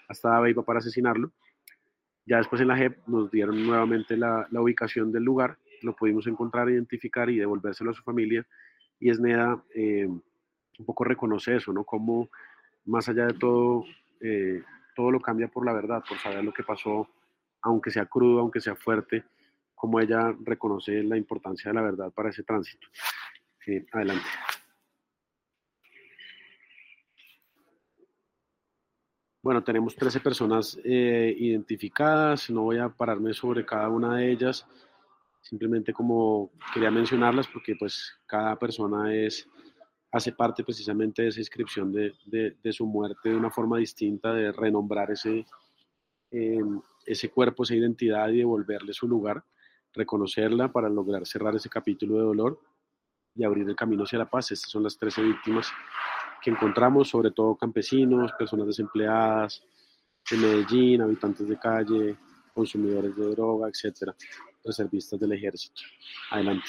hasta Dabeiba para asesinarlo. Ya después en la JEP nos dieron nuevamente la ubicación del lugar, lo pudimos encontrar, identificar y devolvérselo a su familia. Y Esneda un poco reconoce eso, ¿no? Cómo más allá de todo, todo lo cambia por la verdad, por saber lo que pasó, aunque sea crudo, aunque sea fuerte, cómo ella reconoce la importancia de la verdad para ese tránsito. Adelante. Bueno, tenemos 13 personas identificadas, no voy a pararme sobre cada una de ellas, simplemente como quería mencionarlas porque pues cada persona hace parte precisamente de esa inscripción de su muerte de una forma distinta, de renombrar ese cuerpo, esa identidad y devolverle su lugar, reconocerla para lograr cerrar ese capítulo de dolor y abrir el camino hacia la paz. Estas son las 13 víctimas que encontramos, sobre todo campesinos, personas desempleadas de Medellín, habitantes de calle, consumidores de droga, etcétera, reservistas del ejército. Adelante.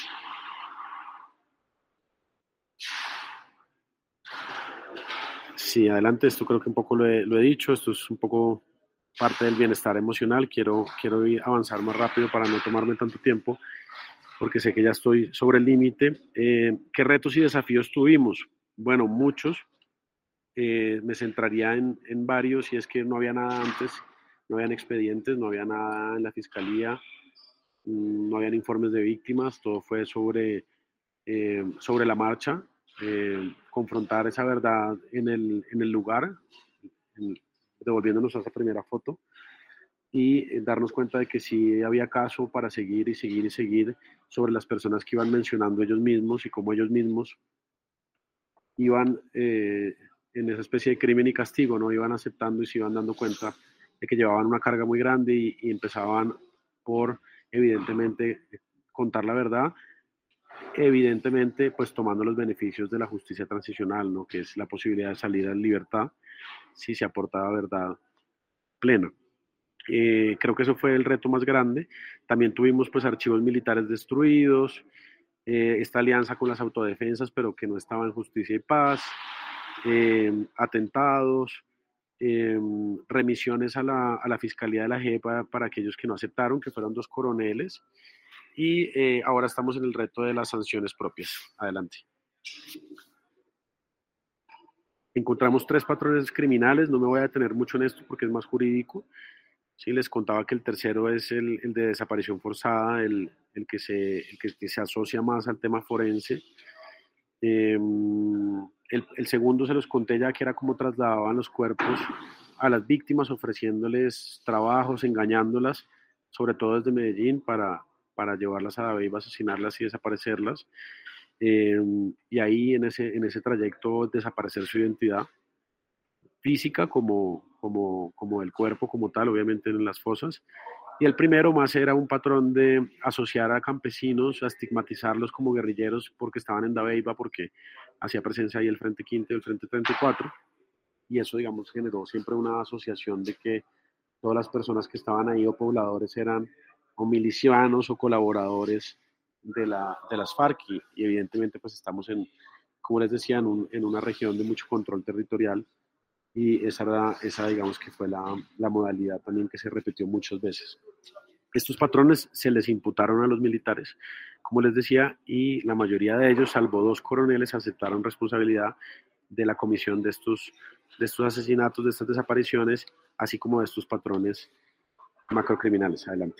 Sí, adelante, esto creo que un poco lo he dicho, esto es un poco parte del bienestar emocional, quiero avanzar más rápido para no tomarme tanto tiempo, porque sé que ya estoy sobre el límite. ¿Qué retos y desafíos tuvimos? Bueno, muchos. Me centraría en varios, y es que no había nada antes, no habían expedientes, no había nada en la fiscalía, no habían informes de víctimas, todo fue sobre la marcha, confrontar esa verdad en el lugar, devolviéndonos a esa primera foto, y darnos cuenta de que sí había caso para seguir y seguir y seguir sobre las personas que iban mencionando ellos mismos y cómo ellos mismos iban en esa especie de crimen y castigo, ¿no? Iban aceptando y se iban dando cuenta de que llevaban una carga muy grande y empezaban por, evidentemente, contar la verdad, evidentemente, pues tomando los beneficios de la justicia transicional, ¿no? Que es la posibilidad de salir en libertad si se aportaba verdad plena. Creo que eso fue el reto más grande. También tuvimos pues archivos militares destruidos, esta alianza con las autodefensas, pero que no estaba en justicia y paz, atentados, remisiones a la Fiscalía de la JEPA para aquellos que no aceptaron, que fueron 2 coroneles, y ahora estamos en el reto de las sanciones propias. Adelante. Encontramos 3 patrones criminales, no me voy a detener mucho en esto porque es más jurídico. Sí, les contaba que el tercero es el de desaparición forzada, el que se asocia más al tema forense. El segundo se los conté ya, que era cómo trasladaban los cuerpos a las víctimas, ofreciéndoles trabajos, engañándolas, sobre todo desde Medellín, para llevarlas a Dabeiba, asesinarlas y desaparecerlas. Y ahí en ese trayecto desaparecer su identidad física como el cuerpo como tal, obviamente en las fosas. Y el primero más era un patrón de asociar a campesinos, a estigmatizarlos como guerrilleros porque estaban en Dabeiba, porque hacía presencia ahí el Frente Quinto y el Frente 34. Y eso, digamos, generó siempre una asociación de que todas las personas que estaban ahí o pobladores eran o milicianos o colaboradores de las FARC. Y evidentemente pues estamos como les decía, en una región de mucho control territorial, y esa digamos que fue la modalidad también que se repitió muchas veces. Estos patrones se les imputaron a los militares, como les decía, y la mayoría de ellos, salvo 2 coroneles, aceptaron responsabilidad de la comisión de estos asesinatos, de estas desapariciones, así como de estos patrones macrocriminales. Adelante.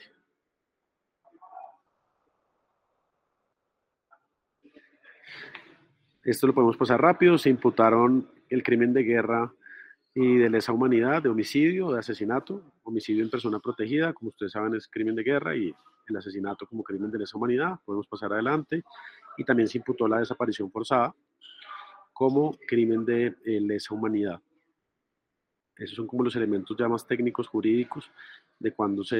Esto lo podemos pasar rápido. Se imputaron el crimen de guerra y de lesa humanidad, de homicidio, de asesinato, homicidio en persona protegida, como ustedes saben es crimen de guerra, y el asesinato como crimen de lesa humanidad. Podemos pasar adelante. Y también se imputó la desaparición forzada como crimen de lesa humanidad. Esos son como los elementos ya más técnicos, jurídicos, de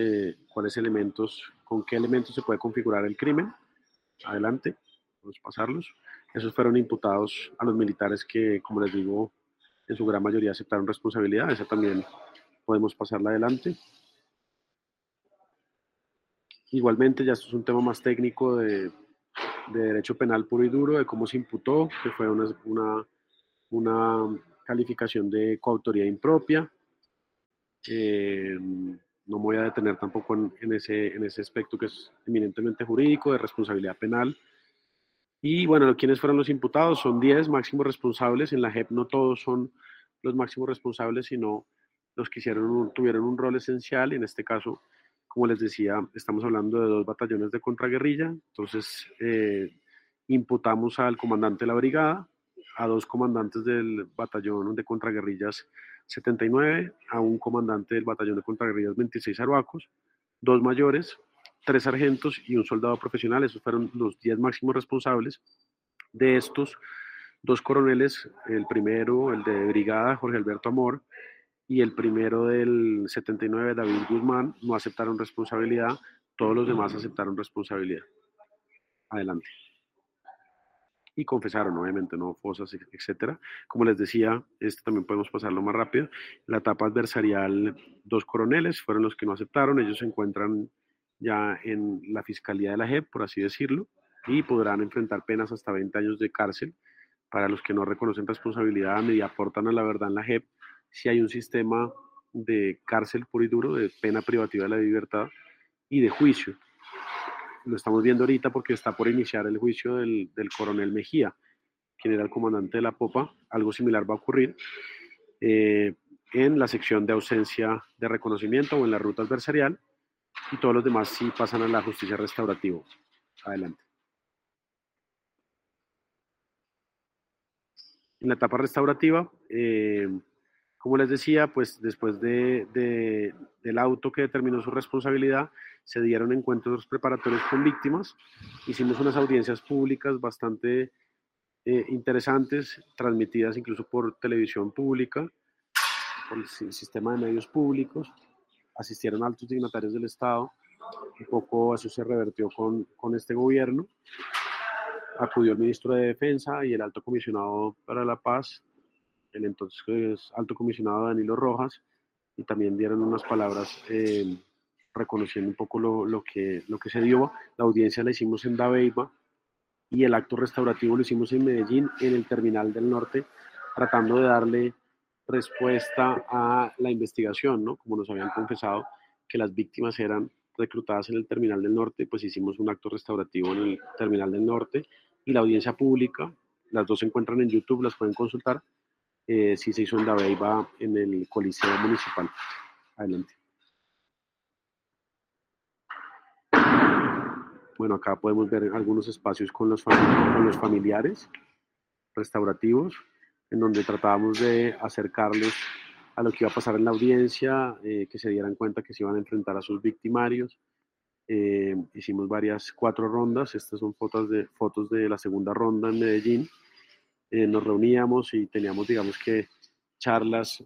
con qué elementos se puede configurar el crimen. Adelante, vamos a pasarlos. Esos fueron imputados a los militares que, como les digo, en su gran mayoría aceptaron responsabilidad. Esa también podemos pasarla adelante. Igualmente, ya esto es un tema más técnico de derecho penal puro y duro, de cómo se imputó, que fue una calificación de coautoría impropia. No me voy a detener tampoco en ese aspecto que es eminentemente jurídico, de responsabilidad penal. Y bueno, ¿quiénes fueron los imputados? Son 10 máximos responsables. En la JEP no todos son los máximos responsables, sino los que tuvieron un rol esencial. En este caso, como les decía, estamos hablando de 2 batallones de contraguerrilla. Entonces, imputamos al comandante de la brigada, a 2 comandantes del batallón de contraguerrillas 79, a un comandante del batallón de contraguerrillas 26 Arhuacos, 2 mayores, 3 sargentos y un soldado profesional. Esos fueron los 10 máximos responsables. De estos, 2 coroneles, el primero, el de brigada, Jorge Alberto Amor, y el primero del 79, David Guzmán, no aceptaron responsabilidad. Todos los demás aceptaron responsabilidad. Adelante. Y confesaron, obviamente, no fosas, etcétera. Como les decía, este también podemos pasarlo más rápido. La etapa adversarial, 2 coroneles fueron los que no aceptaron. Ellos se encuentran ya en la fiscalía de la JEP, por así decirlo, y podrán enfrentar penas hasta 20 años de cárcel. Para los que no reconocen responsabilidad ni aportan a la verdad en la JEP, si hay un sistema de cárcel puro y duro, de pena privativa de la libertad y de juicio. Lo estamos viendo ahorita porque está por iniciar el juicio del coronel Mejía, quien era el comandante de la popa. Algo similar va a ocurrir en la sección de ausencia de reconocimiento o en la ruta adversarial, y todos los demás sí pasan a la justicia restaurativa. Adelante. En la etapa restaurativa, como les decía, pues después del auto que determinó su responsabilidad, se dieron encuentros preparatorios con víctimas. Hicimos unas audiencias públicas bastante interesantes, transmitidas incluso por televisión pública, por el sistema de medios públicos. Asistieron altos dignatarios del Estado. Un poco eso se revertió con este gobierno. Acudió el ministro de Defensa y el alto comisionado para la paz, el entonces alto comisionado Danilo Rojas, y también dieron unas palabras reconociendo un poco lo que se dio. La audiencia la hicimos en Dabeiba y el acto restaurativo lo hicimos en Medellín, en el Terminal del Norte, tratando de darle respuesta a la investigación, ¿no? Como nos habían confesado que las víctimas eran reclutadas en el Terminal del Norte, pues hicimos un acto restaurativo en el Terminal del Norte, y la audiencia pública, las 2 se encuentran en YouTube, las pueden consultar. Sí se hizo en Dabeiba, en el Coliseo Municipal. Adelante. Bueno, acá podemos ver algunos espacios con los familiares restaurativos, en donde tratábamos de acercarlos a lo que iba a pasar en la audiencia, que se dieran cuenta que se iban a enfrentar a sus victimarios. Hicimos 4 rondas. Estas son fotos de la segunda ronda en Medellín. Nos reuníamos y teníamos, digamos que, charlas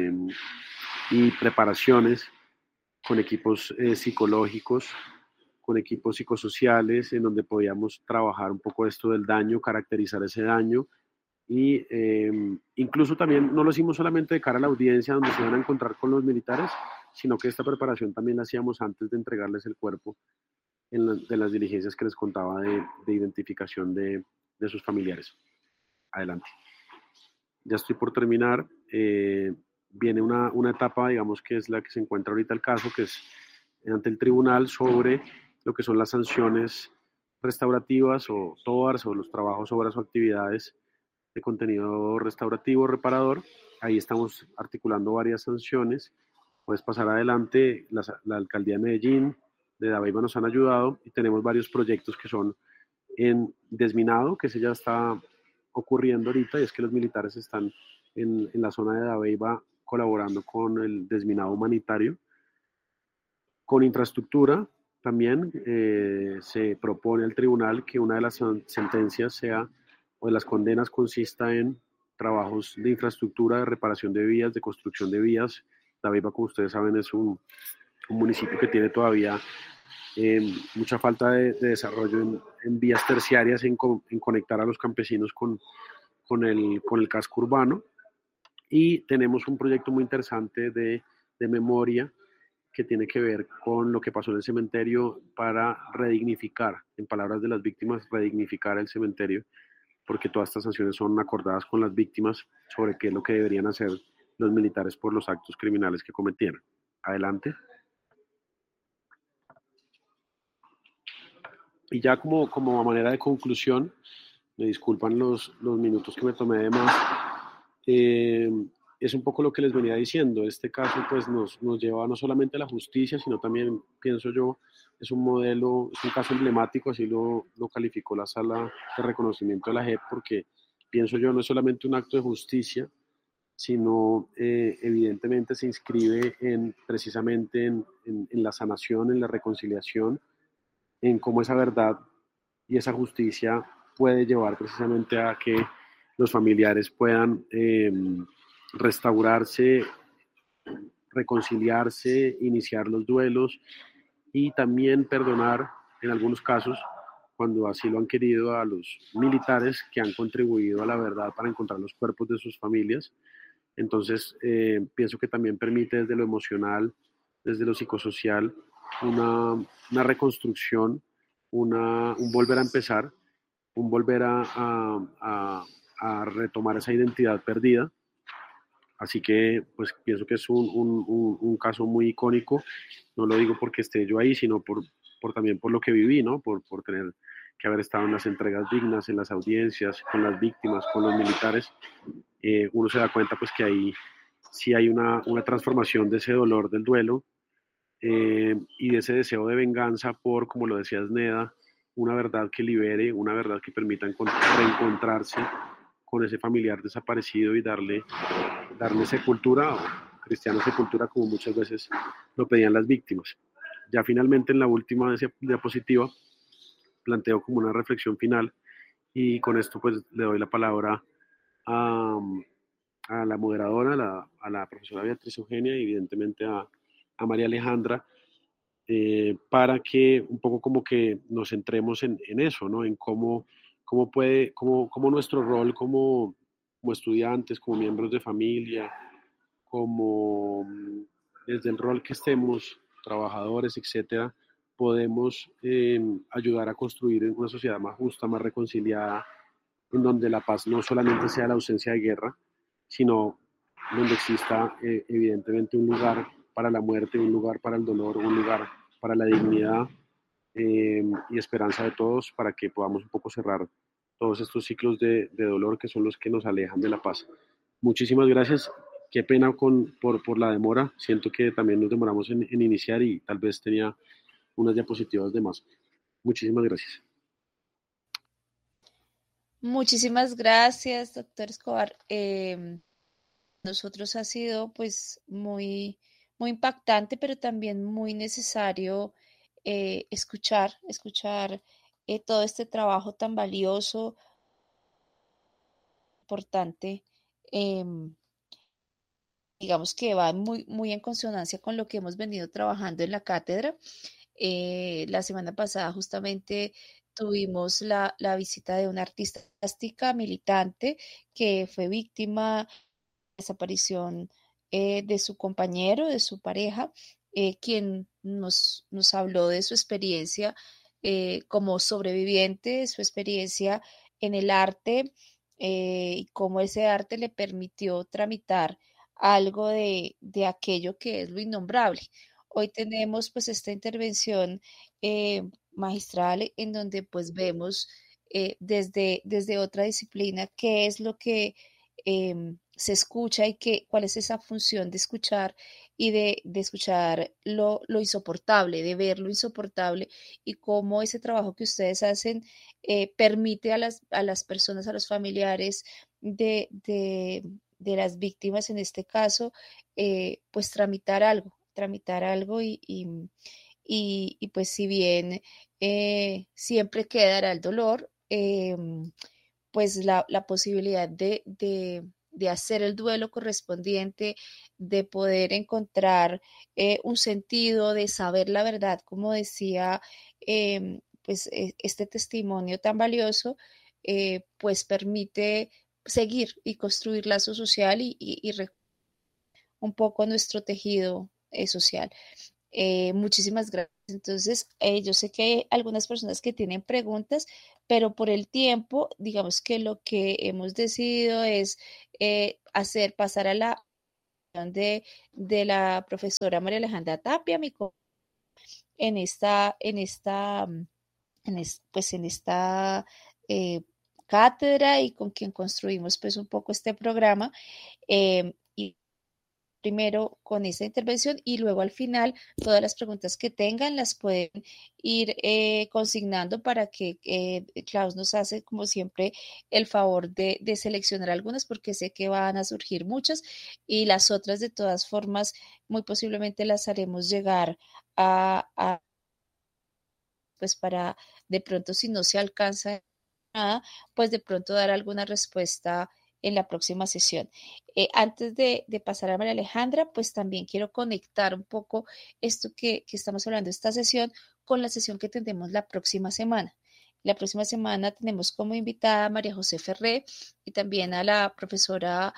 y preparaciones con equipos psicológicos, con equipos psicosociales, en donde podíamos trabajar un poco esto del daño, caracterizar ese daño, y incluso también no lo hicimos solamente de cara a la audiencia donde se iban a encontrar con los militares, sino que esta preparación también la hacíamos antes de entregarles el cuerpo de las diligencias que les contaba de identificación de sus familiares. Adelante. Ya estoy por terminar. Viene una etapa, digamos, que es la que se encuentra ahorita el caso, que es ante el tribunal sobre lo que son las sanciones restaurativas o TOARS, o los trabajos, obras o actividades de contenido restaurativo, reparador. Ahí estamos articulando varias sanciones. Puedes pasar adelante. La alcaldía de Medellín, de Dabeiba, nos han ayudado, y tenemos varios proyectos que son en desminado, que ese ya está ocurriendo ahorita, y es que los militares están en la zona de Dabeiba colaborando con el desminado humanitario. Con infraestructura también se propone al tribunal que una de las sentencias sea, o de las condenas, consista en trabajos de infraestructura, de reparación de vías, de construcción de vías. Dabeiba, como ustedes saben, es un municipio que tiene todavía mucha falta de desarrollo en vías terciarias, en conectar a los campesinos con el casco urbano. Y tenemos un proyecto muy interesante de memoria, que tiene que ver con lo que pasó en el cementerio, para redignificar, en palabras de las víctimas, redignificar el cementerio, porque todas estas sanciones son acordadas con las víctimas sobre qué es lo que deberían hacer los militares por los actos criminales que cometieron. Adelante. Y ya como a manera de conclusión, me disculpan los minutos que me tomé de más, es un poco lo que les venía diciendo. Este caso pues nos lleva no solamente a la justicia, sino también, pienso yo, es un modelo, es un caso emblemático, así lo calificó la sala de reconocimiento de la JEP, porque pienso yo no es solamente un acto de justicia, sino evidentemente se inscribe precisamente en la sanación, en la reconciliación, en cómo esa verdad y esa justicia puede llevar precisamente a que los familiares puedan restaurarse, reconciliarse, iniciar los duelos y también perdonar en algunos casos, cuando así lo han querido, a los militares que han contribuido a la verdad para encontrar los cuerpos de sus familias. Entonces, pienso que también permite desde lo emocional, desde lo psicosocial, una reconstrucción, un volver a empezar, un volver a retomar esa identidad perdida. Así que, pues pienso que es un caso muy icónico. No lo digo porque esté yo ahí, sino también por lo que viví, ¿no? Por tener que haber estado en las entregas dignas, en las audiencias, con las víctimas, con los militares. Uno se da cuenta pues que ahí sí hay una transformación de ese dolor del duelo, y de ese deseo de venganza por, como lo decía Sneda, una verdad que libere, una verdad que permita reencontrarse con ese familiar desaparecido y darle sepultura, o cristiana sepultura, como muchas veces lo pedían las víctimas. Ya finalmente en la última diapositiva planteo como una reflexión final, y con esto pues le doy la palabra a, a la moderadora, a la profesora Beatriz Eugenia, y evidentemente a María Alejandra, para que un poco como que nos centremos en eso, ¿no? En cómo nuestro rol como estudiantes, como miembros de familia, como desde el rol que estemos, trabajadores, etcétera, podemos ayudar a construir una sociedad más justa, más reconciliada, en donde la paz no solamente sea la ausencia de guerra, sino donde exista evidentemente un lugar para la muerte, un lugar para el dolor, un lugar para la dignidad, y esperanza de todos, para que podamos un poco cerrar todos estos ciclos de dolor que son los que nos alejan de la paz. Muchísimas gracias. Qué pena por la demora. Siento que también nos demoramos en iniciar y tal vez tenía unas diapositivas de más. Muchísimas gracias. Muchísimas gracias, doctor Escobar. Nosotros ha sido pues muy impactante, pero también muy necesario escuchar todo este trabajo tan valioso, importante, em, digamos que va muy en consonancia con lo que hemos venido trabajando en la cátedra. La semana pasada justamente tuvimos la visita de una artista plástica militante que fue víctima de desaparición de su compañero, de su pareja, quien nos habló de su experiencia como sobreviviente, su experiencia en el arte, y cómo ese arte le permitió tramitar algo de aquello que es lo innombrable. Hoy tenemos pues esta intervención magistral en donde pues vemos desde otra disciplina qué es lo que se escucha y cuál es esa función de escuchar y de escuchar lo insoportable, de ver lo insoportable y cómo ese trabajo que ustedes hacen permite a las personas, a los familiares de las víctimas en este caso, pues tramitar algo y pues si bien siempre quedará el dolor, pues la posibilidad de hacer el duelo correspondiente, de poder encontrar un sentido, de saber la verdad, como decía, pues este testimonio tan valioso, pues permite seguir y construir lazo social y un poco nuestro tejido social. Muchísimas gracias. Entonces, yo sé que hay algunas personas que tienen preguntas, pero por el tiempo, digamos que lo que hemos decidido es pasar a la de la profesora María Alejandra Tapia, en esta, en esta, pues en esta cátedra y con quien construimos pues un poco este programa. Y primero con esta intervención y luego al final todas las preguntas que tengan las pueden ir consignando para que Klaus nos hace como siempre el favor de seleccionar algunas porque sé que van a surgir muchas y las otras de todas formas muy posiblemente las haremos llegar a pues para de pronto si no se alcanza nada, pues de pronto dar alguna respuesta en la próxima sesión. Antes de pasar a María Alejandra, pues también quiero conectar un poco esto que estamos hablando, esta sesión, con la sesión que tendremos la próxima semana. La próxima semana tenemos como invitada a María José Ferré y también a la profesora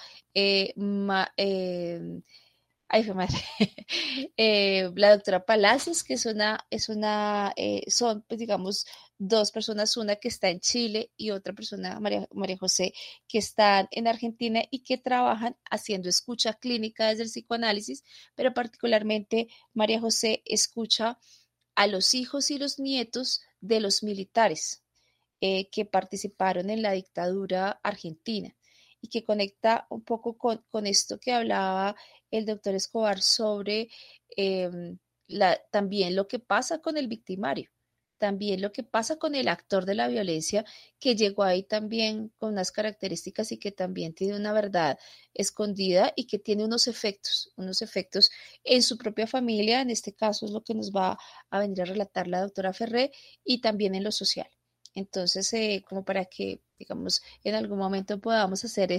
ay, fue madre. La doctora Palacios, que son, pues digamos, dos personas, una que está en Chile y otra persona, María José, que están en Argentina y que trabajan haciendo escucha clínica desde el psicoanálisis, pero particularmente María José escucha a los hijos y los nietos de los militares que participaron en la dictadura argentina y que conecta un poco con esto que hablaba el doctor Escobar sobre también lo que pasa con el victimario, también lo que pasa con el actor de la violencia que llegó ahí también con unas características y que también tiene una verdad escondida y que tiene unos efectos en su propia familia, en este caso es lo que nos va a venir a relatar la doctora Ferré, y también en lo social. Entonces, como para que, digamos, en algún momento podamos hacer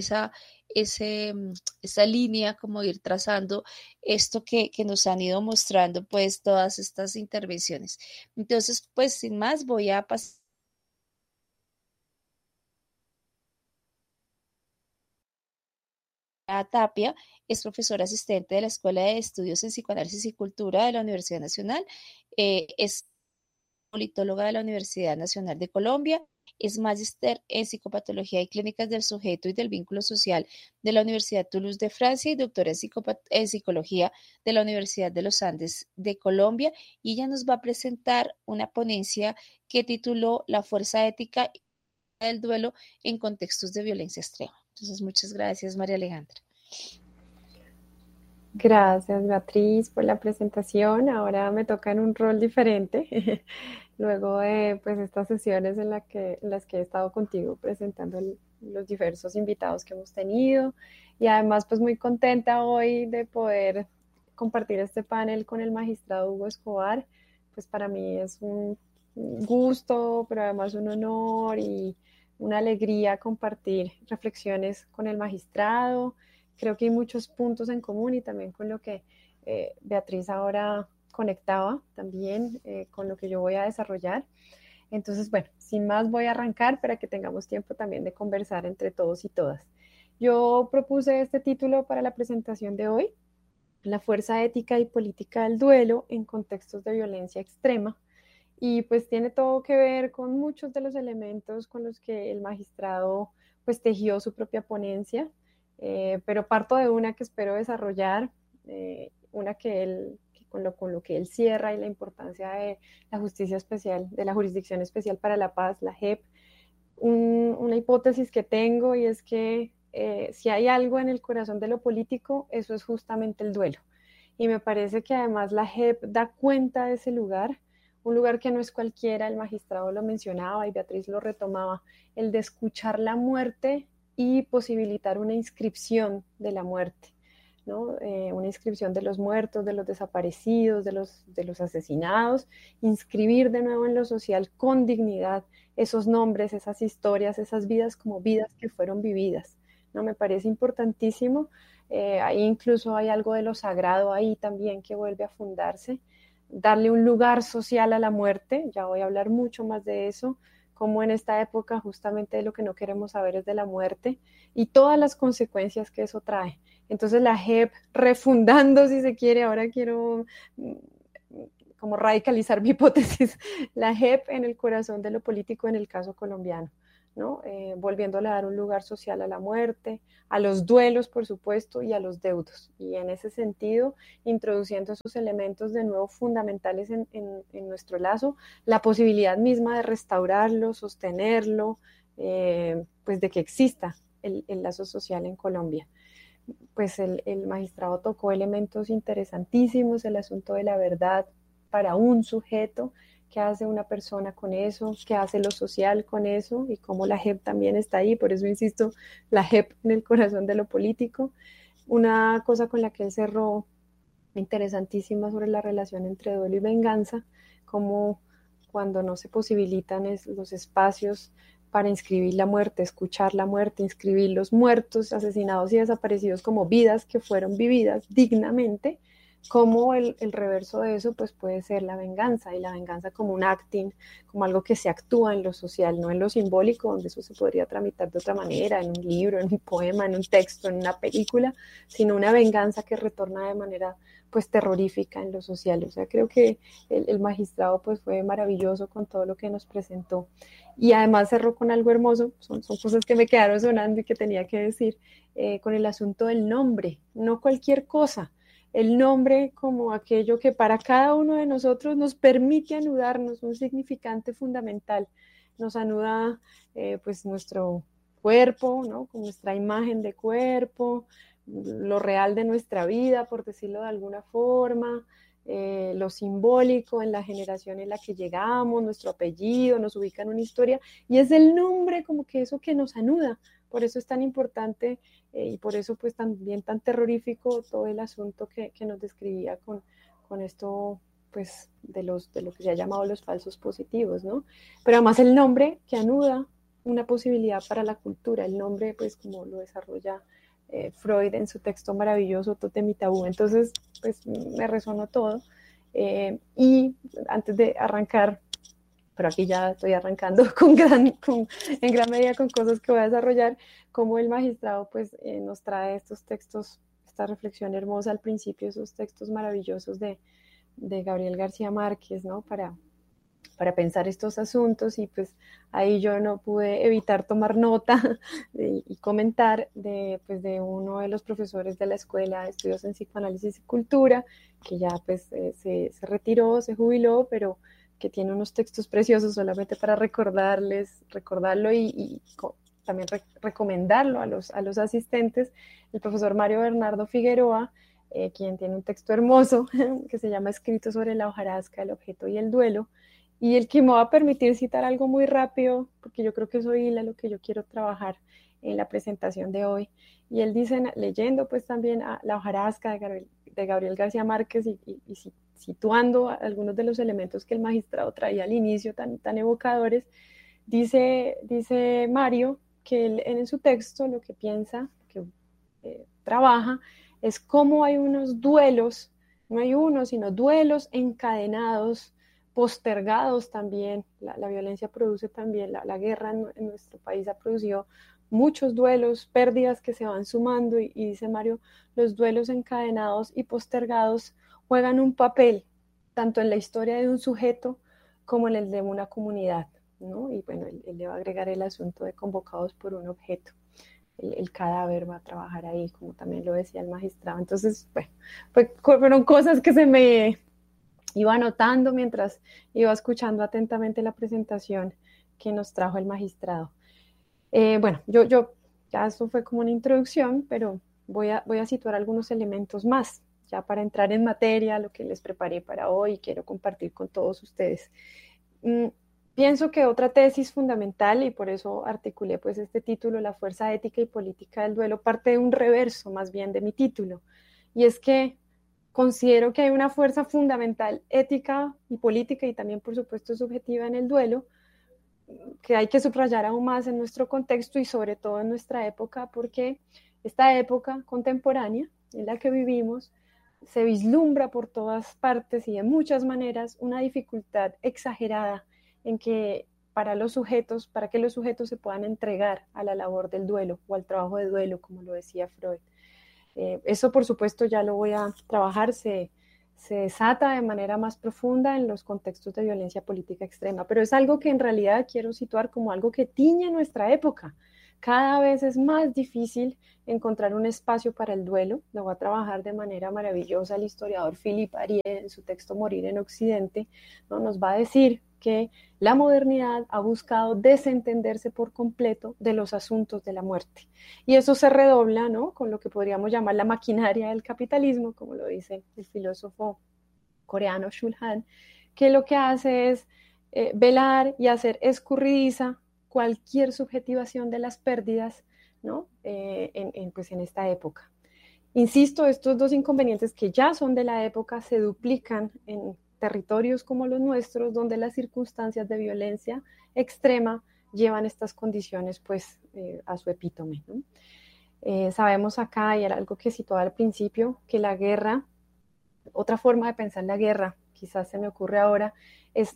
esa línea, como ir trazando esto que nos han ido mostrando, pues, todas estas intervenciones. Entonces, pues, sin más, voy a pasar a Tapia. Es profesora asistente de la Escuela de Estudios en Psicoanálisis y Cultura de la Universidad Nacional. Es politóloga de la Universidad Nacional de Colombia, es magíster en psicopatología y clínicas del sujeto y del vínculo social de la Universidad Toulouse de Francia y doctora en psicología de la Universidad de los Andes de Colombia, y ella nos va a presentar una ponencia que tituló La fuerza ética del duelo en contextos de violencia extrema. Entonces, muchas gracias, María Alejandra. Gracias, Beatriz, por la presentación. Ahora me toca en un rol diferente, luego de pues, estas sesiones en las que he estado contigo presentando los diversos invitados que hemos tenido, y además pues muy contenta hoy de poder compartir este panel con el magistrado Hugo Escobar. Pues para mí es un gusto, pero además un honor y una alegría compartir reflexiones con el magistrado. Creo que hay muchos puntos en común y también con lo que Beatriz ahora conectaba también con lo que yo voy a desarrollar. Entonces, bueno, sin más voy a arrancar para que tengamos tiempo también de conversar entre todos y todas. Yo propuse este título para la presentación de hoy: La fuerza ética y política del duelo en contextos de violencia extrema. Y pues tiene todo que ver con muchos de los elementos con los que el magistrado pues tejió su propia ponencia. Pero parto de una que espero desarrollar, una con lo que él cierra, y la importancia de la justicia especial, de la Jurisdicción Especial para la Paz, la JEP. Una hipótesis que tengo, y es que si hay algo en el corazón de lo político, eso es justamente el duelo. Y me parece que además la JEP da cuenta de ese lugar, un lugar que no es cualquiera. El magistrado lo mencionaba y Beatriz lo retomaba, el de escuchar la muerte y posibilitar una inscripción de la muerte, ¿no? Una inscripción de los muertos, de los desaparecidos, de los asesinados, inscribir de nuevo en lo social con dignidad esos nombres, esas historias, esas vidas como vidas que fueron vividas, ¿no? Me parece importantísimo. Ahí incluso hay algo de lo sagrado ahí también que vuelve a fundarse, darle un lugar social a la muerte. Ya voy a hablar mucho más de eso, como en esta época justamente lo que no queremos saber es de la muerte y todas las consecuencias que eso trae. Entonces la JEP refundando, si se quiere, ahora quiero como radicalizar mi hipótesis, la JEP en el corazón de lo político en el caso colombiano, ¿no? Volviéndole a dar un lugar social a la muerte, a los duelos, por supuesto, y a los deudos. Y en ese sentido, introduciendo esos elementos de nuevo fundamentales en nuestro lazo, la posibilidad misma de restaurarlo, sostenerlo, pues de que exista el lazo social en Colombia. Pues el magistrado tocó elementos interesantísimos, el asunto de la verdad para un sujeto, qué hace una persona con eso, qué hace lo social con eso y cómo la JEP también está ahí, por eso insisto, la JEP en el corazón de lo político. Una cosa con la que él cerró interesantísima sobre la relación entre duelo y venganza, como cuando no se posibilitan los espacios para inscribir la muerte, escuchar la muerte, inscribir los muertos, asesinados y desaparecidos como vidas que fueron vividas dignamente, como el reverso de eso pues puede ser la venganza, y la venganza como un acting, como algo que se actúa en lo social, no en lo simbólico, donde eso se podría tramitar de otra manera, en un libro, en un poema, en un texto, en una película, sino una venganza que retorna de manera pues terrorífica en lo social. O sea, creo que el magistrado pues fue maravilloso con todo lo que nos presentó. Y además cerró con algo hermoso, son cosas que me quedaron sonando y que tenía que decir, con el asunto del nombre, no cualquier cosa. El nombre como aquello que para cada uno de nosotros nos permite anudarnos, un significante fundamental. Nos anuda pues nuestro cuerpo, ¿no? Con nuestra imagen de cuerpo, lo real de nuestra vida, por decirlo de alguna forma, lo simbólico en la generación en la que llegamos, nuestro apellido, nos ubica en una historia, y es el nombre como que eso que nos anuda. Por eso es tan importante y por eso pues también tan terrorífico todo el asunto que nos describía con esto pues de lo que se ha llamado los falsos positivos, ¿no? Pero además el nombre que anuda una posibilidad para la cultura, el nombre pues como lo desarrolla Freud en su texto maravilloso Tótem y Tabú. Entonces pues me resonó todo y antes de arrancar, pero aquí ya estoy arrancando en gran medida con cosas que voy a desarrollar, como el magistrado pues nos trae estos textos, esta reflexión hermosa al principio, esos textos maravillosos de Gabriel García Márquez, ¿no? Para pensar estos asuntos, y pues ahí yo no pude evitar tomar nota y comentar pues de uno de los profesores de la Escuela de Estudios en Psicoanálisis y Cultura, que ya pues se retiró, se jubiló, pero que tiene unos textos preciosos solamente para recordarlo y también recomendarlo a los asistentes, el profesor Mario Bernardo Figueroa, quien tiene un texto hermoso que se llama Escrito sobre la hojarasca, el objeto y el duelo, y el que me va a permitir citar algo muy rápido, porque yo creo que eso hila lo que yo quiero trabajar en la presentación de hoy. Y él dice, leyendo pues también a la hojarasca de Gabriel García Márquez y situando algunos de los elementos que el magistrado traía al inicio tan evocadores, dice Mario que él, en su texto lo que piensa, que trabaja, es cómo hay unos duelos, no hay uno, sino duelos encadenados, postergados también. La violencia produce también, la guerra en nuestro país ha producido muchos duelos, pérdidas que se van sumando, y dice Mario, los duelos encadenados y postergados juegan un papel tanto en la historia de un sujeto como en el de una comunidad, ¿no? Y bueno, él le va a agregar el asunto de convocados por un objeto. El cadáver va a trabajar ahí, como también lo decía el magistrado. Entonces, bueno, fueron cosas que se me iba anotando mientras iba escuchando atentamente la presentación que nos trajo el magistrado. Bueno, yo ya esto fue como una introducción, pero voy a situar algunos elementos más, ya para entrar en materia, lo que les preparé para hoy y quiero compartir con todos ustedes. Pienso que otra tesis fundamental, y por eso articulé pues este título, La fuerza ética y política del duelo, parte de un reverso más bien de mi título, y es que considero que hay una fuerza fundamental ética y política y también por supuesto subjetiva en el duelo, que hay que subrayar aún más en nuestro contexto y sobre todo en nuestra época, porque esta época contemporánea en la que vivimos se vislumbra por todas partes y de muchas maneras una dificultad exagerada en que para que los sujetos se puedan entregar a la labor del duelo o al trabajo de duelo, como lo decía Freud. Eso por supuesto ya lo voy a trabajar, se se desata de manera más profunda en los contextos de violencia política extrema, pero es algo que en realidad quiero situar como algo que tiñe nuestra época. Cada vez es más difícil encontrar un espacio para el duelo. Lo va a trabajar de manera maravillosa el historiador Philippe Arié en su texto Morir en Occidente, ¿no? Nos va a decir que la modernidad ha buscado desentenderse por completo de los asuntos de la muerte. Y eso se redobla, ¿no?, con lo que podríamos llamar la maquinaria del capitalismo, como lo dice el filósofo coreano Shul Han, que lo que hace es velar y hacer escurridiza cualquier subjetivación de las pérdidas, ¿no?, pues en esta época. Insisto, estos dos inconvenientes que ya son de la época se duplican en territorios como los nuestros, donde las circunstancias de violencia extrema llevan estas condiciones pues a su epítome, ¿no? Sabemos acá, y era algo que situaba al principio, que la guerra, otra forma de pensar la guerra, quizás se me ocurre ahora, es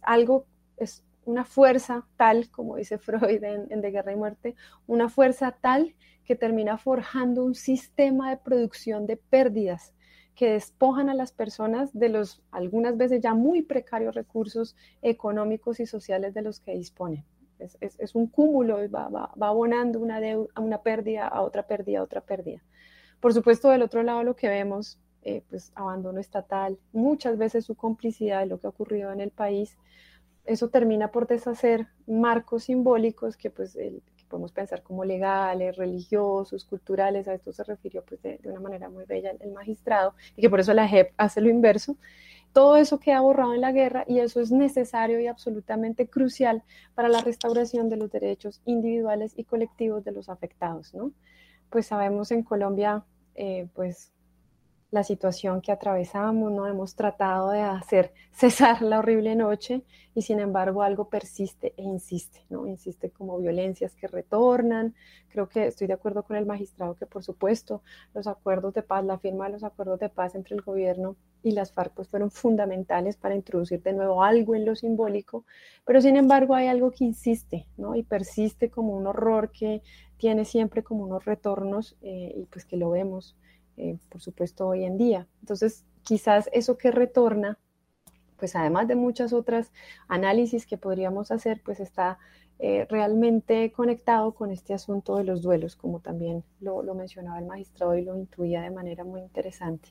una fuerza tal, como dice Freud en De Guerra y Muerte, una fuerza tal que termina forjando un sistema de producción de pérdidas que despojan a las personas de los algunas veces ya muy precarios recursos económicos y sociales de los que disponen. Es un cúmulo, va abonando una pérdida a otra pérdida, a otra pérdida. Por supuesto, del otro lado lo que vemos, pues abandono estatal, muchas veces su complicidad de lo que ha ocurrido en el país, eso termina por deshacer marcos simbólicos que pues que podemos pensar como legales, religiosos, culturales. A esto se refirió pues de una manera muy bella el magistrado, y que por eso la JEP hace lo inverso. Todo eso queda borrado en la guerra, y eso es necesario y absolutamente crucial para la restauración de los derechos individuales y colectivos de los afectados, ¿no? Pues sabemos en Colombia, pues la situación que atravesamos, ¿no? Hemos tratado de hacer cesar la horrible noche, y sin embargo algo persiste e insiste, ¿no? Insiste como violencias que retornan. Creo que estoy de acuerdo con el magistrado que, por supuesto, los acuerdos de paz, la firma de los acuerdos de paz entre el gobierno y las FARC pues fueron fundamentales para introducir de nuevo algo en lo simbólico, pero sin embargo hay algo que insiste, ¿no? Y persiste como un horror que tiene siempre como unos retornos, y pues que lo vemos por supuesto hoy en día. Entonces quizás eso que retorna, pues además de muchas otras análisis que podríamos hacer, pues está realmente conectado con este asunto de los duelos, como también lo mencionaba el magistrado y lo intuía de manera muy interesante.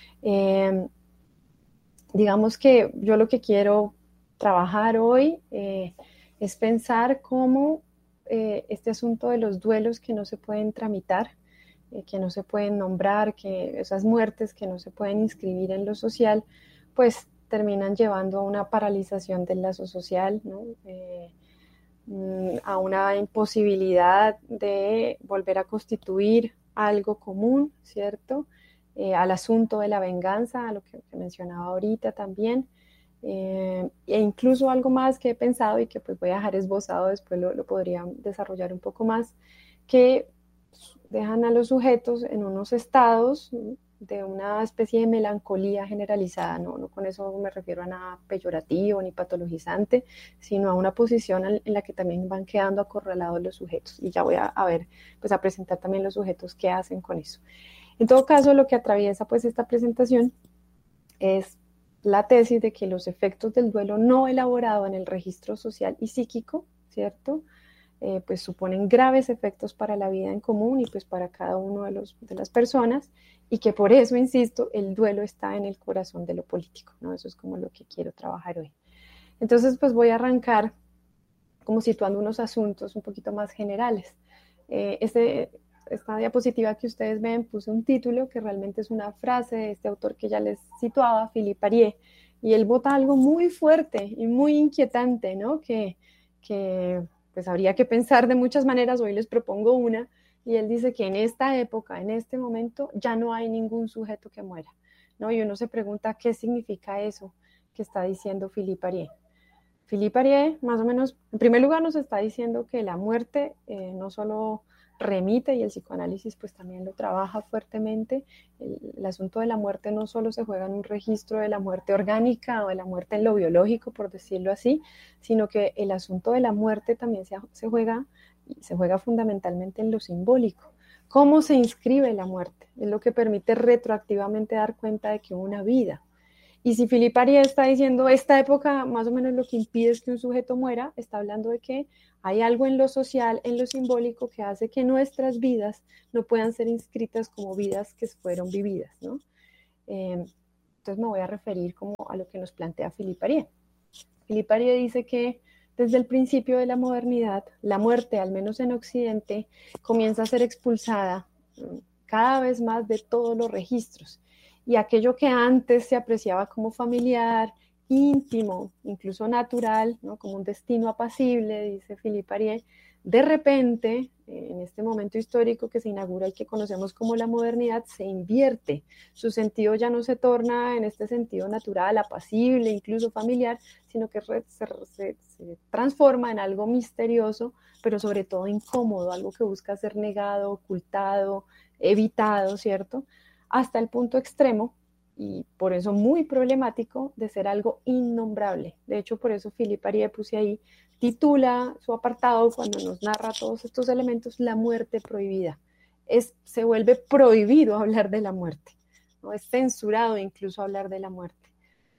Digamos que yo lo que quiero trabajar hoy es pensar cómo este asunto de los duelos que no se pueden tramitar, que no se pueden nombrar, que esas muertes que no se pueden inscribir en lo social, pues terminan llevando a una paralización del lazo social, ¿no? A una imposibilidad de volver a constituir algo común, ¿cierto? Al asunto de la venganza, a lo que mencionaba ahorita también, e incluso algo más que he pensado y que pues voy a dejar esbozado, después lo podría desarrollar un poco más, que dejan a los sujetos en unos estados de una especie de melancolía generalizada. No con eso me refiero a nada peyorativo ni patologizante, sino a una posición en la que también van quedando acorralados los sujetos. Y ya voy a ver, pues a presentar también los sujetos qué hacen con eso. En todo caso, lo que atraviesa pues esta presentación es la tesis de que los efectos del duelo no elaborado en el registro social y psíquico, ¿cierto?, pues suponen graves efectos para la vida en común y pues para cada uno de las personas, y que por eso, insisto, el duelo está en el corazón de lo político, ¿no? Eso es como lo que quiero trabajar hoy. Entonces, pues voy a arrancar como situando unos asuntos un poquito más generales. Esta diapositiva que ustedes ven, puse un título que realmente es una frase de este autor que ya les situaba, Philippe Arié, y él bota algo muy fuerte y muy inquietante, ¿no? Que pues habría que pensar de muchas maneras. Hoy les propongo una, y él dice que en esta época, en este momento, ya no hay ningún sujeto que muera, ¿no? Y uno se pregunta qué significa eso que está diciendo Philippe Arié. Philippe Arié, más o menos, en primer lugar nos está diciendo que la muerte no solo remite, y el psicoanálisis pues también lo trabaja fuertemente, el asunto de la muerte no solo se juega en un registro de la muerte orgánica o de la muerte en lo biológico, por decirlo así, sino que el asunto de la muerte también se juega fundamentalmente en lo simbólico. ¿Cómo se inscribe la muerte? Es lo que permite retroactivamente dar cuenta de que hubo una vida. Y si Philippe Ariès está diciendo esta época más o menos lo que impide es que un sujeto muera, está hablando de que hay algo en lo social, en lo simbólico, que hace que nuestras vidas no puedan ser inscritas como vidas que fueron vividas, ¿no? Entonces me voy a referir como a lo que nos plantea Philippe Ariès. Philippe Ariès dice que desde el principio de la modernidad, la muerte, al menos en Occidente, comienza a ser expulsada cada vez más de todos los registros. Y aquello que antes se apreciaba como familiar, íntimo, incluso natural, ¿no? Como un destino apacible, dice Philippe Ariès, de repente, en este momento histórico que se inaugura y que conocemos como la modernidad, se invierte. Su sentido ya no se torna en este sentido natural, apacible, incluso familiar, sino que se transforma en algo misterioso, pero sobre todo incómodo, algo que busca ser negado, ocultado, evitado, ¿cierto? Hasta el punto extremo, y por eso muy problemático, de ser algo innombrable. De hecho, por eso Philippe Ariès, puse ahí, titula su apartado cuando nos narra todos estos elementos, La muerte prohibida. Se vuelve prohibido hablar de la muerte, ¿no? Es censurado incluso hablar de la muerte.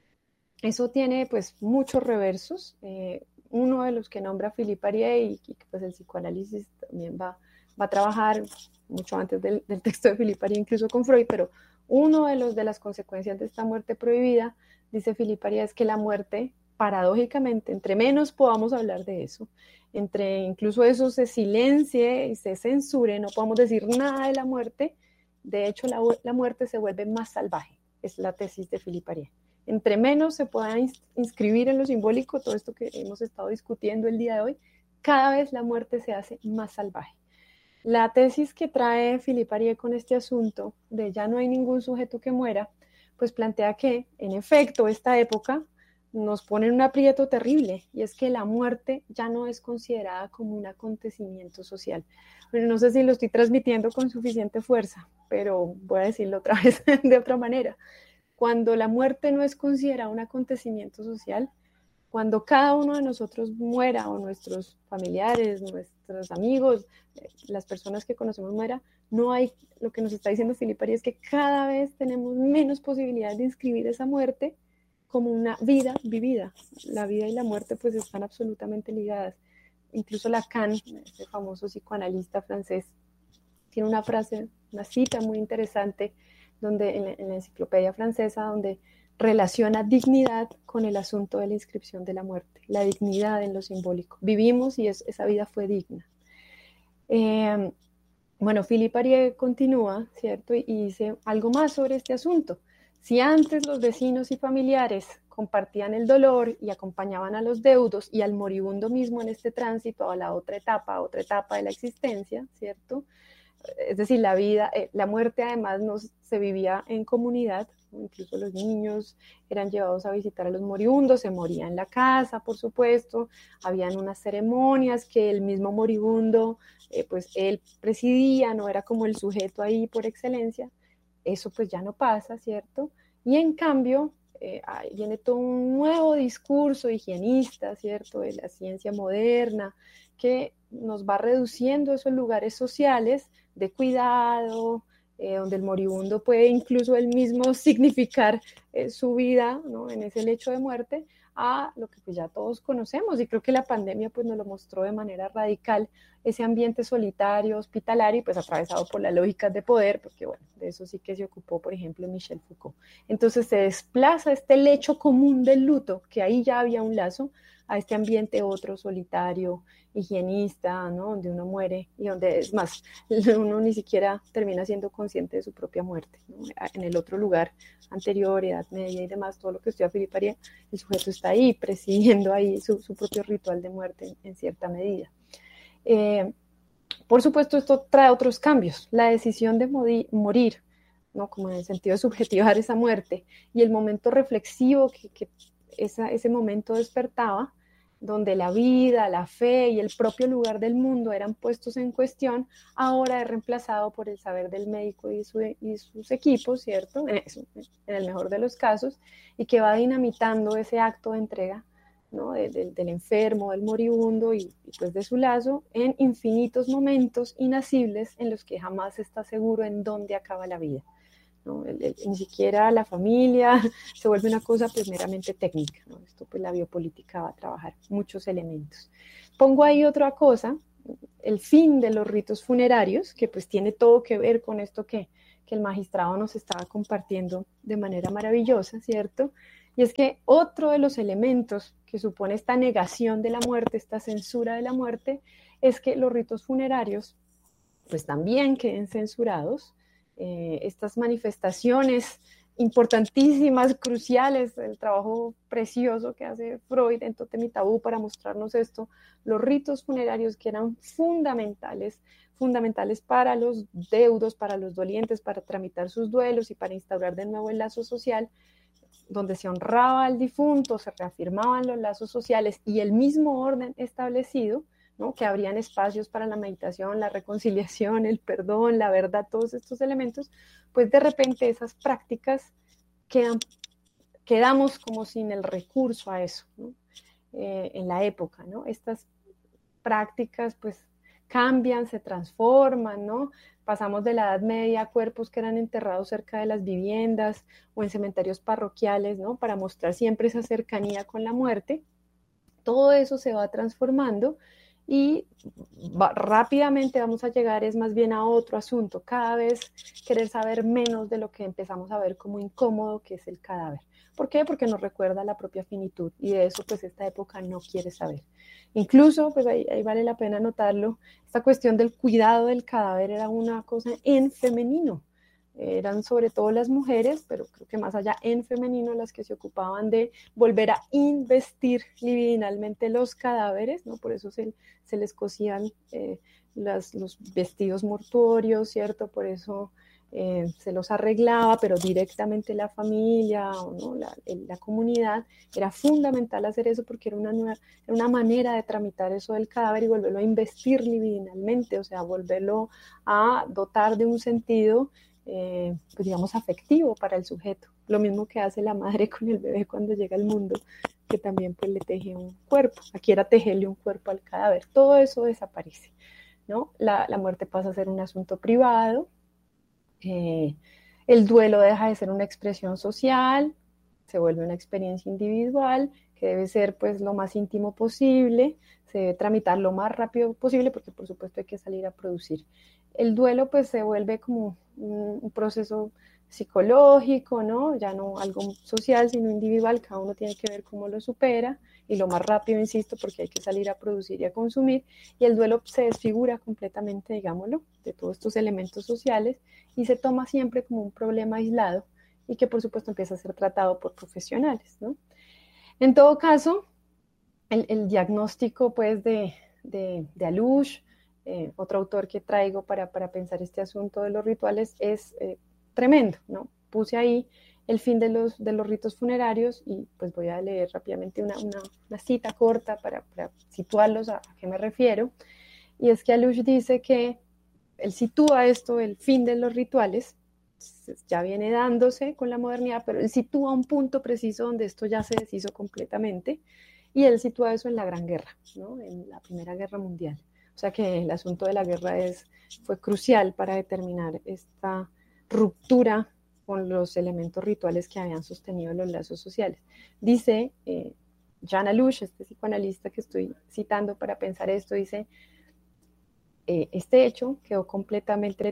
Eso tiene pues muchos reversos. Uno de los que nombra Philippe Ariès y pues el psicoanálisis también va a trabajar mucho antes del texto de Philippe Ariès, incluso con Freud, pero uno de las consecuencias de esta muerte prohibida, dice Philippe Ariès, es que la muerte, paradójicamente, entre menos podamos hablar de eso, entre incluso eso se silencie y se censure, no podamos decir nada de la muerte, de hecho la muerte se vuelve más salvaje, es la tesis de Philippe Ariès. Entre menos se pueda inscribir en lo simbólico, todo esto que hemos estado discutiendo el día de hoy, cada vez la muerte se hace más salvaje. La tesis que trae Philippe Ariès con este asunto de ya no hay ningún sujeto que muera, pues plantea que, en efecto, esta época nos pone en un aprieto terrible, y es que la muerte ya no es considerada como un acontecimiento social. Bueno, no sé si lo estoy transmitiendo con suficiente fuerza, pero voy a decirlo otra vez de otra manera. Cuando la muerte no es considerada un acontecimiento social, cuando cada uno de nosotros muera, o nuestros familiares, nuestros amigos, las personas que conocemos muera, no hay, lo que nos está diciendo Philippe Ariès es que cada vez tenemos menos posibilidades de inscribir esa muerte como una vida vivida. La vida y la muerte pues están absolutamente ligadas. Incluso Lacan, ese famoso psicoanalista francés, tiene una frase, una cita muy interesante donde en la enciclopedia francesa, donde relaciona dignidad con el asunto de la inscripción de la muerte, la dignidad en lo simbólico. Vivimos y esa vida fue digna. Bueno, Philippe Ariès continúa, ¿cierto? Y dice algo más sobre este asunto. Si antes los vecinos y familiares compartían el dolor y acompañaban a los deudos y al moribundo mismo en este tránsito a la otra etapa de la existencia, ¿cierto? Es decir, la muerte además se vivía en comunidad, incluso los niños eran llevados a visitar a los moribundos, se moría en la casa, por supuesto, habían unas ceremonias que el mismo moribundo, pues él presidía, no era como el sujeto ahí por excelencia. Eso pues ya no pasa, ¿cierto? Y en cambio, viene todo un nuevo discurso higienista, ¿cierto? De la ciencia moderna, que nos va reduciendo esos lugares sociales de cuidado, donde el moribundo puede incluso él mismo significar su vida, ¿no? En ese lecho de muerte, a lo que pues ya todos conocemos, y creo que la pandemia pues nos lo mostró de manera radical, ese ambiente solitario, hospitalario, y pues atravesado por las lógicas de poder, porque bueno, de eso sí que se ocupó, por ejemplo, Michel Foucault. Entonces se desplaza este lecho común del luto, que ahí ya había un lazo, a este ambiente otro, solitario, higienista, ¿no? Donde uno muere y donde, es más, uno ni siquiera termina siendo consciente de su propia muerte, ¿no? En el otro lugar anterior, Edad Media y demás, todo lo que estudia Philippe Ariès, el sujeto está ahí, presidiendo ahí su propio ritual de muerte en cierta medida. Por supuesto, esto trae otros cambios. La decisión de morir, ¿no? Como en el sentido de subjetivar esa muerte, y el momento reflexivo que ese momento despertaba, donde la vida, la fe y el propio lugar del mundo eran puestos en cuestión, ahora es reemplazado por el saber del médico y sus equipos, ¿cierto? En el mejor de los casos, y que va dinamitando ese acto de entrega, ¿no? Del enfermo, del moribundo y pues de su lazo, en infinitos momentos inacibles en los que jamás está seguro en dónde acaba la vida, ¿no? Ni siquiera la familia se vuelve una cosa pues meramente técnica, ¿no? Esto pues la biopolítica va a trabajar muchos elementos. Pongo ahí otra cosa, el fin de los ritos funerarios, que pues tiene todo que ver con esto que el magistrado nos estaba compartiendo de manera maravillosa, ¿cierto? Y es que otro de los elementos que supone esta negación de la muerte, esta censura de la muerte, es que los ritos funerarios pues también queden censurados. Estas manifestaciones importantísimas, cruciales, el trabajo precioso que hace Freud en Tótem y Tabú para mostrarnos esto, los ritos funerarios que eran fundamentales para los deudos, para los dolientes, para tramitar sus duelos y para instaurar de nuevo el lazo social, donde se honraba al difunto, se reafirmaban los lazos sociales y el mismo orden establecido, ¿no? Que habrían espacios para la meditación, la reconciliación, el perdón, la verdad, todos estos elementos, pues de repente esas prácticas quedamos como sin el recurso a eso, ¿no? En la época, ¿no? Estas prácticas pues cambian, se transforman, ¿no? Pasamos de la Edad Media a cuerpos que eran enterrados cerca de las viviendas o en cementerios parroquiales, ¿no? Para mostrar siempre esa cercanía con la muerte. Todo eso se va transformando y rápidamente vamos a llegar es más bien a otro asunto, cada vez querer saber menos de lo que empezamos a ver como incómodo, que es el cadáver. ¿Por qué? Porque nos recuerda la propia finitud y de eso pues esta época no quiere saber. Incluso, pues ahí vale la pena notarlo, esta cuestión del cuidado del cadáver era una cosa en femenino. Eran sobre todo las mujeres, pero creo que más allá en femenino las que se ocupaban de volver a investir libidinalmente los cadáveres, ¿no? Por eso se les cosían los vestidos mortuorios, ¿cierto? Por eso se los arreglaba, pero directamente la familia o ¿no? la comunidad. Era fundamental hacer eso porque era una manera de tramitar eso del cadáver y volverlo a investir libidinalmente, o sea, volverlo a dotar de un sentido pues digamos afectivo para el sujeto, lo mismo que hace la madre con el bebé cuando llega al mundo, que también pues le teje un cuerpo, aquí era tejerle un cuerpo al cadáver, todo eso desaparece, ¿no? La muerte pasa a ser un asunto privado, el duelo deja de ser una expresión social, se vuelve una experiencia individual que debe ser pues lo más íntimo posible, se debe tramitar lo más rápido posible porque por supuesto hay que salir a producir. El duelo pues se vuelve como un proceso psicológico, ¿no? Ya no algo social, sino individual, cada uno tiene que ver cómo lo supera y lo más rápido, insisto, porque hay que salir a producir y a consumir, y el duelo se desfigura completamente, digámoslo, de todos estos elementos sociales y se toma siempre como un problema aislado y que por supuesto empieza a ser tratado por profesionales, ¿no? En todo caso, el diagnóstico pues de Alush, otro autor que traigo para pensar este asunto de los rituales es tremendo, ¿no? Puse ahí el fin de los ritos funerarios y pues voy a leer rápidamente una cita corta para situarlos a qué me refiero. Y es que Alush dice que él sitúa esto, el fin de los rituales, ya viene dándose con la modernidad, pero él sitúa un punto preciso donde esto ya se deshizo completamente y él sitúa eso en la Gran Guerra, ¿no? En la Primera Guerra Mundial. O sea que el asunto de la guerra fue crucial para determinar esta ruptura con los elementos rituales que habían sostenido los lazos sociales. Dice Jan Alush, este psicoanalista que estoy citando para pensar esto, dice, este hecho quedó completamente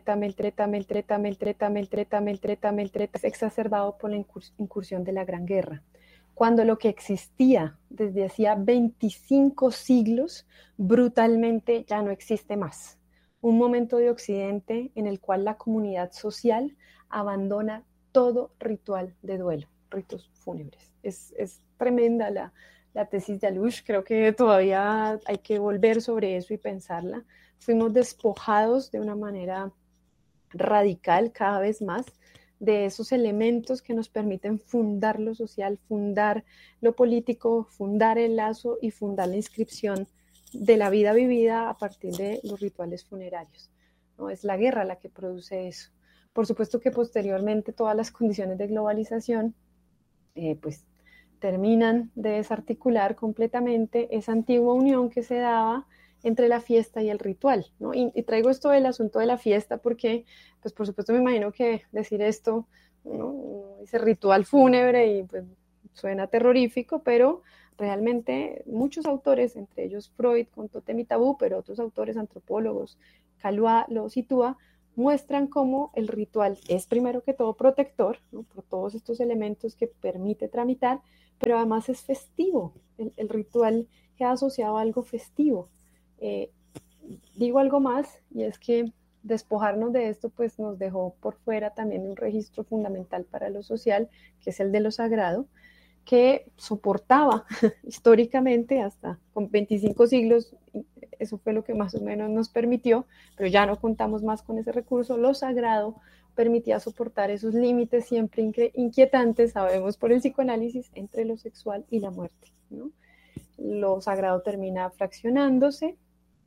exacerbado por la incursión de la Gran Guerra, cuando lo que existía desde hacía 25 siglos brutalmente ya no existe más. Un momento de Occidente en el cual la comunidad social abandona todo ritual de duelo, ritos fúnebres. Es tremenda la tesis de Alush, creo que todavía hay que volver sobre eso y pensarla. Fuimos despojados de una manera radical cada vez más de esos elementos que nos permiten fundar lo social, fundar lo político, fundar el lazo y fundar la inscripción de la vida vivida a partir de los rituales funerarios, ¿no? Es la guerra la que produce eso. Por supuesto que posteriormente todas las condiciones de globalización pues terminan de desarticular completamente esa antigua unión que se daba entre la fiesta y el ritual, ¿no? Y traigo esto del asunto de la fiesta porque, pues por supuesto me imagino que decir esto, ¿no? Ese ritual fúnebre y pues suena terrorífico, pero realmente muchos autores, entre ellos Freud con Tótem y Tabú, pero otros autores antropólogos, Calua lo sitúa, muestran cómo el ritual es primero que todo protector, ¿no? Por todos estos elementos que permite tramitar, pero además es festivo. El ritual queda asociado a algo festivo. Digo algo más, y es que despojarnos de esto pues nos dejó por fuera también un registro fundamental para lo social, que es el de lo sagrado, que soportaba históricamente hasta con 25 siglos, eso fue lo que más o menos nos permitió, pero ya no contamos más con ese recurso. Lo sagrado permitía soportar esos límites siempre inquietantes, sabemos por el psicoanálisis, entre lo sexual y la muerte, ¿no? Lo sagrado termina fraccionándose,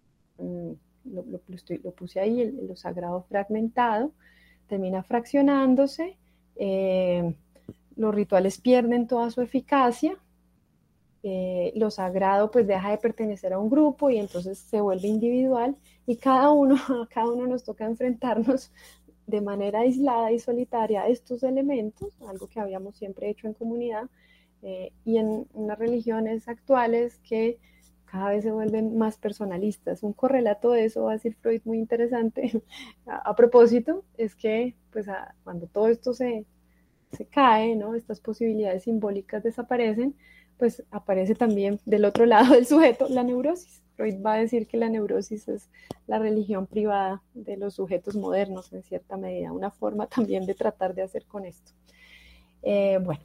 lo puse ahí, lo sagrado fragmentado, termina fraccionándose, los rituales pierden toda su eficacia, lo sagrado pues deja de pertenecer a un grupo y entonces se vuelve individual y a cada uno nos toca enfrentarnos de manera aislada y solitaria a estos elementos, algo que habíamos siempre hecho en comunidad, y en unas religiones actuales que cada vez se vuelven más personalistas. Un correlato de eso, va a decir Freud, muy interesante, a propósito, es que pues cuando todo esto se cae, ¿no? Estas posibilidades simbólicas desaparecen, pues aparece también del otro lado del sujeto la neurosis. Freud va a decir que la neurosis es la religión privada de los sujetos modernos, en cierta medida, una forma también de tratar de hacer con esto. Bueno,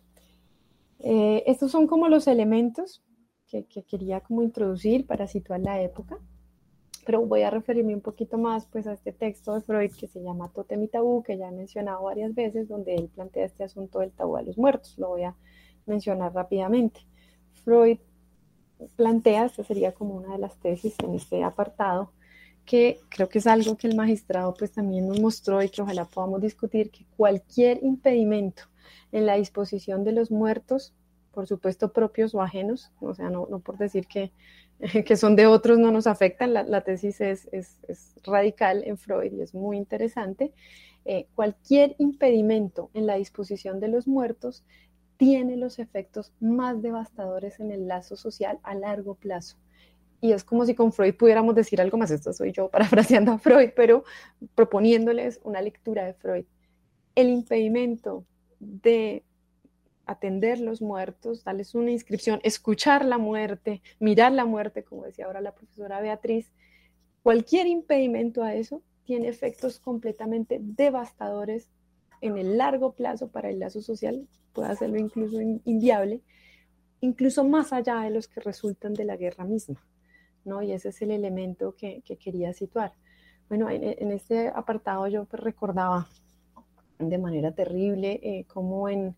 estos son como los elementos que quería como introducir para situar la época, pero voy a referirme un poquito más pues a este texto de Freud que se llama Tótem y Tabú, que ya he mencionado varias veces, donde él plantea este asunto del tabú a los muertos. Lo voy a mencionar rápidamente. Freud plantea, esta sería como una de las tesis en este apartado, que creo que es algo que el magistrado pues también nos mostró y que ojalá podamos discutir, que cualquier impedimento en la disposición de los muertos, por supuesto propios o ajenos, o sea, no por decir que son de otros no nos afectan, la tesis es radical en Freud y es muy interesante. Cualquier impedimento en la disposición de los muertos tiene los efectos más devastadores en el lazo social a largo plazo. Y es como si con Freud pudiéramos decir algo más, esto soy yo parafraseando a Freud, pero proponiéndoles una lectura de Freud. El impedimento de atender los muertos, darles una inscripción, escuchar la muerte, mirar la muerte, como decía ahora la profesora Beatriz, cualquier impedimento a eso tiene efectos completamente devastadores en el largo plazo para el lazo social, puede hacerlo incluso inviable, incluso más allá de los que resultan de la guerra misma, ¿no? Y ese es el elemento que quería situar. Bueno, en este apartado yo pues recordaba de manera terrible cómo en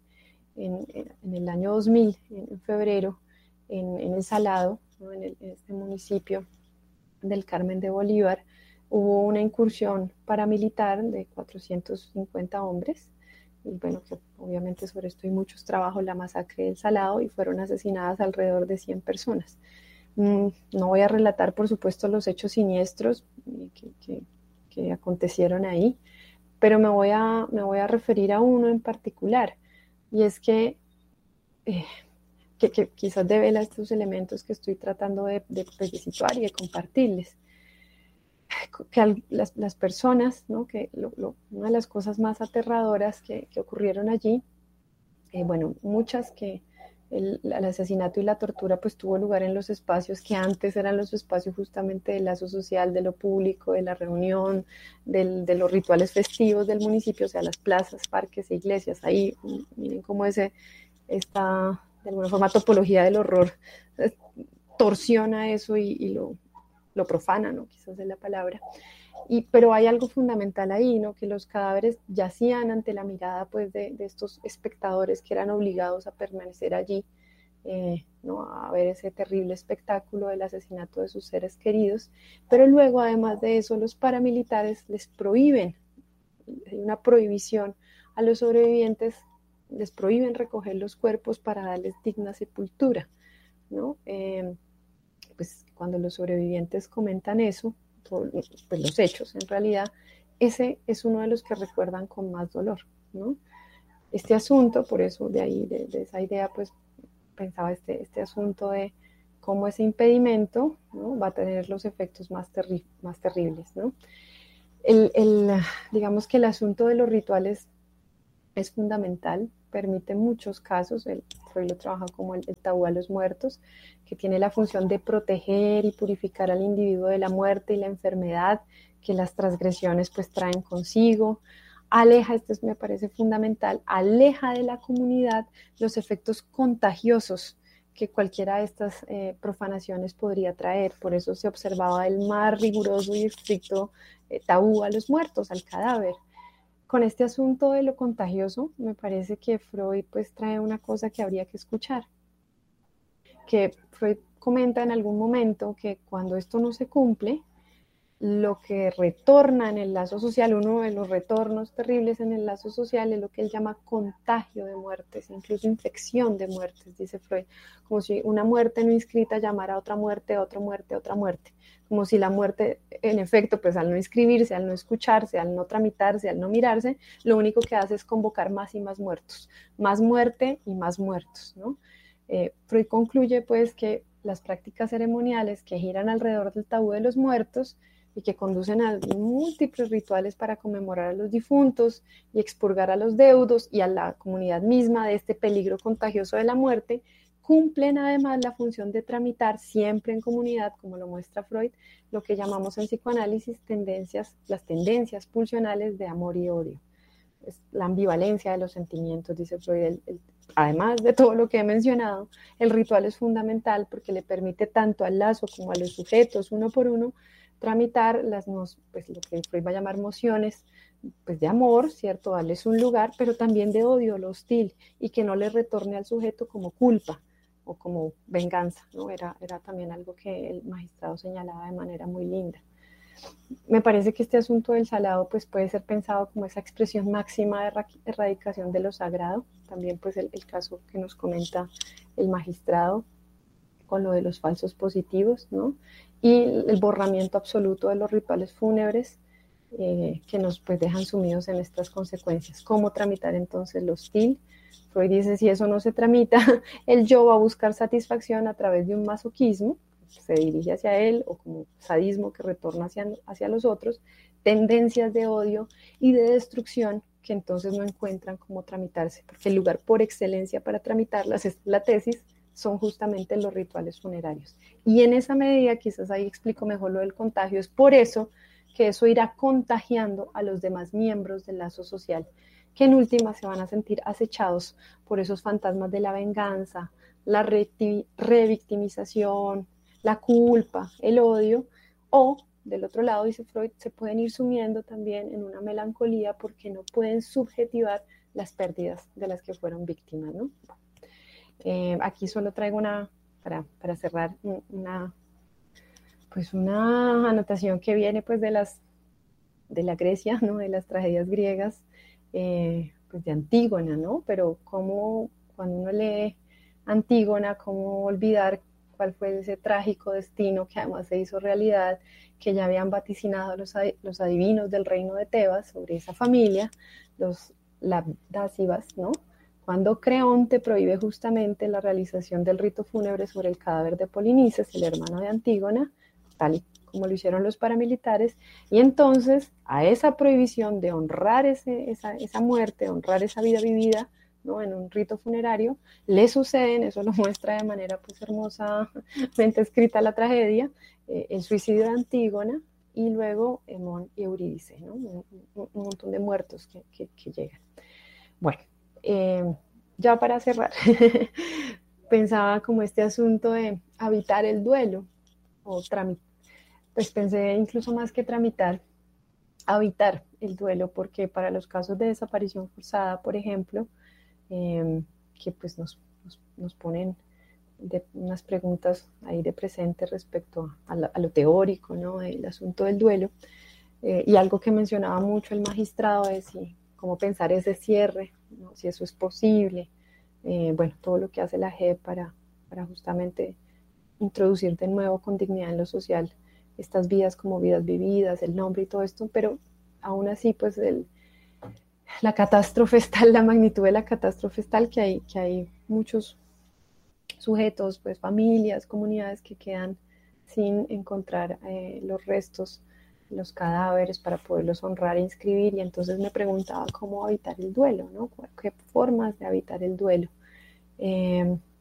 el año 2000, en febrero, en El Salado, ¿no? en este municipio del Carmen de Bolívar, hubo una incursión paramilitar de 450 hombres, y bueno, que obviamente sobre esto hay muchos trabajos, la masacre del Salado, y fueron asesinadas alrededor de 100 personas. No voy a relatar, por supuesto, los hechos siniestros que acontecieron ahí, pero me voy a referir a uno en particular, y es que quizás devela estos elementos que estoy tratando de situar y de compartirles. Que las personas, ¿no? Una de las cosas más aterradoras que ocurrieron allí, bueno, muchas que el asesinato y la tortura pues tuvo lugar en los espacios que antes eran los espacios justamente del lazo social, de lo público, de la reunión, de los rituales festivos del municipio, o sea, las plazas, parques e iglesias. Ahí miren cómo esta, de alguna forma, topología del horror torsiona eso y lo profana, ¿no? Quizás es la palabra. Pero hay algo fundamental ahí, ¿no? Que los cadáveres yacían ante la mirada pues, de estos espectadores que eran obligados a permanecer allí, ¿no? A ver ese terrible espectáculo del asesinato de sus seres queridos. Pero luego, además de eso, los paramilitares les prohíben, hay una prohibición a los sobrevivientes, les prohíben recoger los cuerpos para darles digna sepultura, ¿no? pues cuando los sobrevivientes comentan eso, pues los hechos en realidad, ese es uno de los que recuerdan con más dolor, ¿no? Este asunto, por eso de ahí, de esa idea, pues pensaba este asunto de cómo ese impedimento, ¿no?, va a tener los efectos más terribles, ¿no? Digamos que el asunto de los rituales es fundamental, permite muchos casos, Freud lo trabaja como el tabú a los muertos, que tiene la función de proteger y purificar al individuo de la muerte y la enfermedad que las transgresiones pues traen consigo. Aleja, esto me parece fundamental, aleja de la comunidad los efectos contagiosos que cualquiera de estas profanaciones podría traer. Por eso se observaba el más riguroso y estricto tabú a los muertos, al cadáver. Con este asunto de lo contagioso, me parece que Freud pues trae una cosa que habría que escuchar, que Freud comenta en algún momento que cuando esto no se cumple, lo que retorna en el lazo social, uno de los retornos terribles en el lazo social es lo que él llama contagio de muertes, incluso infección de muertes, dice Freud, como si una muerte no inscrita llamara a otra muerte, otra muerte, otra muerte, como si la muerte, en efecto, pues al no inscribirse, al no escucharse, al no tramitarse, al no mirarse, lo único que hace es convocar más y más muertos, más muerte y más muertos, ¿no? Freud concluye pues que las prácticas ceremoniales que giran alrededor del tabú de los muertos y que conducen a múltiples rituales para conmemorar a los difuntos y expurgar a los deudos y a la comunidad misma de este peligro contagioso de la muerte, cumplen además la función de tramitar siempre en comunidad, como lo muestra Freud, lo que llamamos en psicoanálisis las tendencias pulsionales de amor y odio. Es la ambivalencia de los sentimientos, dice Freud. Además de todo lo que he mencionado, el ritual es fundamental porque le permite tanto al lazo como a los sujetos, uno por uno, tramitar pues, lo que Freud va a llamar mociones pues, de amor, ¿cierto? Darles un lugar, pero también de odio, lo hostil, y que no le retorne al sujeto como culpa o como venganza, ¿no? Era también algo que el magistrado señalaba de manera muy linda. Me parece que este asunto del salado pues, puede ser pensado como esa expresión máxima de erradicación de lo sagrado, también pues el caso que nos comenta el magistrado con lo de los falsos positivos, ¿no? Y el borramiento absoluto de los rituales fúnebres que nos pues, dejan sumidos en estas consecuencias. ¿Cómo tramitar entonces lo hostil? Freud dice, si eso no se tramita, el yo va a buscar satisfacción a través de un masoquismo, se dirige hacia él, o como sadismo que retorna hacia los otros, tendencias de odio y de destrucción que entonces no encuentran cómo tramitarse, porque el lugar por excelencia para tramitarlas es la tesis, son justamente los rituales funerarios. Y en esa medida, quizás ahí explico mejor lo del contagio, es por eso que eso irá contagiando a los demás miembros del lazo social, que en última se van a sentir acechados por esos fantasmas de la venganza, la revictimización, la culpa, el odio, o del otro lado, dice Freud, se pueden ir sumiendo también en una melancolía porque no pueden subjetivar las pérdidas de las que fueron víctimas, ¿no? Aquí solo traigo para cerrar, una anotación que viene pues de la Grecia, ¿no? De las tragedias griegas, pues de Antígona, ¿no? Pero cómo, cuando uno lee Antígona, cómo olvidar cuál fue ese trágico destino que además se hizo realidad, que ya habían vaticinado los adivinos del reino de Tebas sobre esa familia, los Labdásivas, ¿no? Cuando Creonte prohíbe justamente la realización del rito fúnebre sobre el cadáver de Polinices, el hermano de Antígona, tal y como lo hicieron los paramilitares, y entonces a esa prohibición de honrar esa muerte, honrar esa vida vivida, ¿no? En un rito funerario, le suceden, eso lo muestra de manera pues hermosamente escrita la tragedia, el suicidio de Antígona y luego Hemón y Eurídice, ¿no? Un montón de muertos que llegan. Bueno, ya para cerrar, pensaba como este asunto de habitar el duelo, o pues pensé incluso más que tramitar, habitar el duelo, porque para los casos de desaparición forzada, por ejemplo, que pues nos ponen unas preguntas ahí de presente respecto a lo teórico, ¿no? El asunto del duelo, y algo que mencionaba mucho el magistrado es cómo pensar ese cierre, ¿no? Si eso es posible, bueno, todo lo que hace la JEP para justamente introducir de nuevo con dignidad en lo social estas vidas como vidas vividas, el nombre y todo esto, pero aún así pues la catástrofe es tal, la magnitud de la catástrofe es tal que hay muchos sujetos, pues familias, comunidades que quedan sin encontrar los restos, los cadáveres para poderlos honrar e inscribir, y entonces me preguntaba cómo habitar el duelo, ¿no? ¿Qué formas de habitar el duelo?